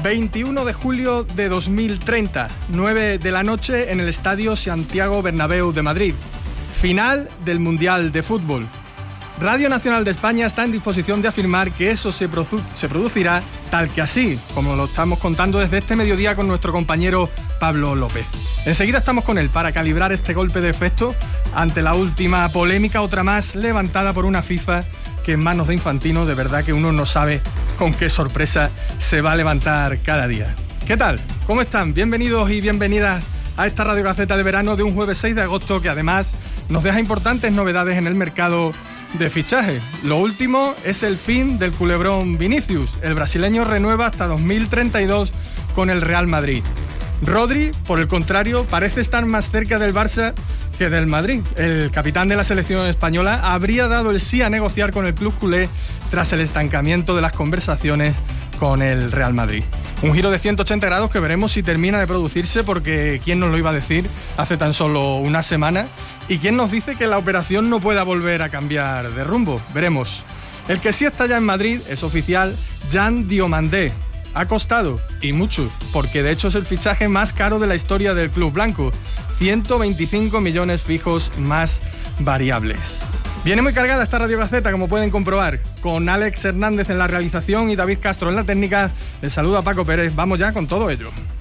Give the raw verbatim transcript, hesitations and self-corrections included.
veintiuno de julio de dos mil treinta, nueve de la noche en el Estadio Santiago Bernabéu de Madrid. Final del Mundial de Fútbol. Radio Nacional de España está en disposición de afirmar que eso se, produ- se producirá tal que así, como lo estamos contando desde este mediodía con nuestro compañero Pablo López. Enseguida estamos con él para calibrar este golpe de efecto ante la última polémica, otra más levantada por una FIFA que en manos de Infantino de verdad que uno no sabe con qué sorpresa se va a levantar cada día. ¿Qué tal? ¿Cómo están? Bienvenidos y bienvenidas a esta Radio Gaceta de verano de un jueves seis de agosto que además nos deja importantes novedades en el mercado de fichaje. Lo último es el fin del culebrón Vinicius. El brasileño renueva hasta dos mil treinta y dos con el Real Madrid. Rodri, por el contrario, parece estar más cerca del Barça que del Madrid. El capitán de la selección española habría dado el sí a negociar con el club culé tras el estancamiento de las conversaciones con el Real Madrid. Un giro de ciento ochenta grados que veremos si termina de producirse, porque ¿quién nos lo iba a decir hace tan solo una semana? ¿Y quién nos dice que la operación no pueda volver a cambiar de rumbo? Veremos. El que sí está ya en Madrid es oficial, Jan Diomandé. Ha costado, y mucho, porque de hecho es el fichaje más caro de la historia del club blanco. ciento veinticinco millones fijos más variables. Viene muy cargada esta Radio Gaceta, como pueden comprobar, con Alex Hernández en la realización y David Castro en la técnica. Les saluda Paco Pérez. Vamos ya con todo ello.